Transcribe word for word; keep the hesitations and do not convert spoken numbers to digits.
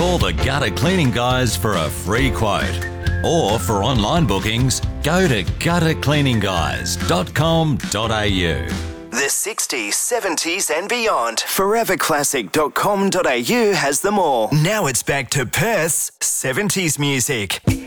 Call the Gutter Cleaning Guys for a free quote. Or for online bookings, go to gutter cleaning guys dot com dot a u. The sixties, seventies and beyond. forever classic dot com dot a u has them all. Now it's back to Perth's seventies music.